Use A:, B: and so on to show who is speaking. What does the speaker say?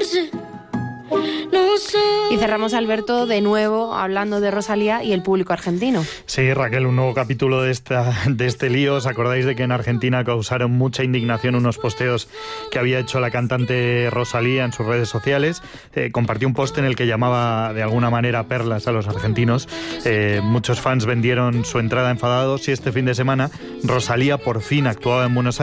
A: Y cerramos, Alberto, de nuevo hablando de Rosalía y el público argentino.
B: Sí, Raquel, un nuevo capítulo de este lío. ¿Os acordáis de que en Argentina causaron mucha indignación unos posteos que había hecho la cantante Rosalía en sus redes sociales? Compartió un post en el que llamaba de alguna manera perlas a los argentinos. Muchos fans vendieron su entrada enfadados y este fin de semana Rosalía por fin actuaba en Buenos Aires.